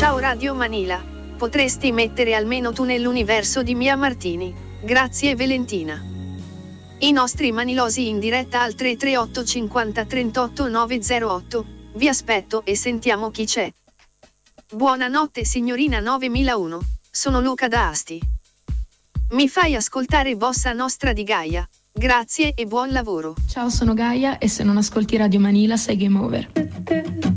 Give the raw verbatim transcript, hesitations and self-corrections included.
Ciao Radio Manila. Potresti mettere almeno tu nell'universo di Mia Martini. Grazie Valentina. I nostri manilosi in diretta al tre tre otto cinquanta trentotto nove zero otto. Vi aspetto e sentiamo chi c'è. Buonanotte signorina novemilauno. Sono Luca da Asti. Mi fai ascoltare Bossa Nostra di Gaia. Grazie e buon lavoro. Ciao, sono Gaia e se non ascolti Radio Manila sei game over.